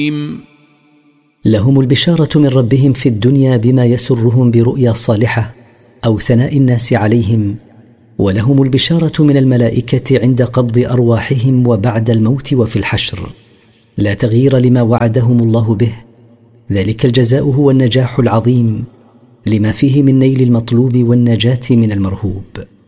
لهم البشارة من ربهم في الدنيا بما يسرهم برؤيا صالحة أو ثناء الناس عليهم، ولهم البشارة من الملائكة عند قبض أرواحهم وبعد الموت وفي الحشر، لا تغيير لما وعدهم الله به. ذلك الجزاء هو النجاح العظيم لما فيه من نيل المطلوب والنجاة من المرهوب.